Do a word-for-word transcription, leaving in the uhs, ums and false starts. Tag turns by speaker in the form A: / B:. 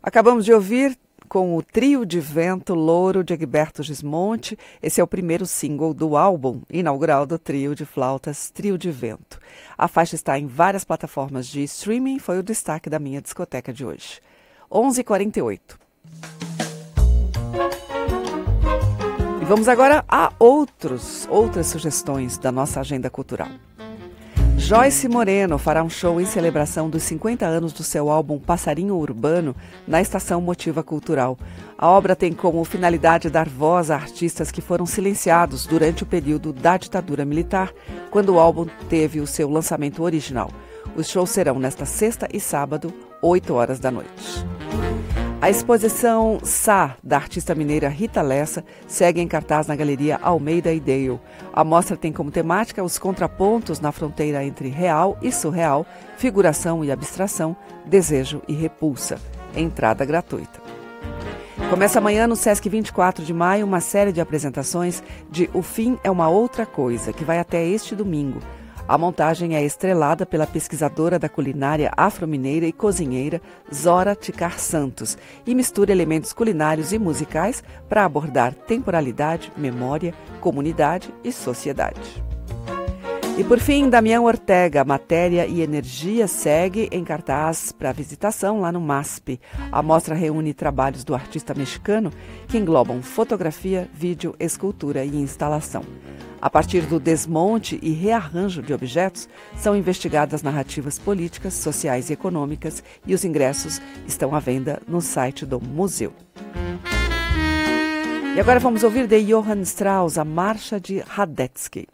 A: Acabamos de ouvir com o Trio de Vento Louro de Egberto Gismonti. Esse é o primeiro single do álbum inaugural do trio de flautas Trio de Vento. A faixa está em várias plataformas de streaming, foi o destaque da minha discoteca de hoje. onze e quarenta e oito. E vamos agora a outros, outras sugestões da nossa agenda cultural. Joyce Moreno fará um show em celebração dos cinquenta anos do seu álbum Passarinho Urbano na Estação Motiva Cultural. A obra tem como finalidade dar voz a artistas que foram silenciados durante o período da ditadura militar, quando o álbum teve o seu lançamento original. Os shows serão nesta sexta e sábado, oito horas da noite. A exposição Sá, da artista mineira Rita Lessa, segue em cartaz na Galeria Almeida e Dale. A mostra tem como temática os contrapontos na fronteira entre real e surreal, figuração e abstração, desejo e repulsa. Entrada gratuita. Começa amanhã no Sesc vinte e quatro de maio uma série de apresentações de O Fim é uma Outra Coisa, que vai até este domingo. A montagem é estrelada pela pesquisadora da culinária afro-mineira e cozinheira Zora Ticar Santos e mistura elementos culinários e musicais para abordar temporalidade, memória, comunidade e sociedade. E por fim, Damião Ortega, Matéria e Energia segue em cartaz para visitação lá no MASP. A mostra reúne trabalhos do artista mexicano que englobam fotografia, vídeo, escultura e instalação. A partir do desmonte e rearranjo de objetos, são investigadas narrativas políticas, sociais e econômicas, e os ingressos estão à venda no site do museu. E agora vamos ouvir de Johann Strauss, a Marcha de Radetzky.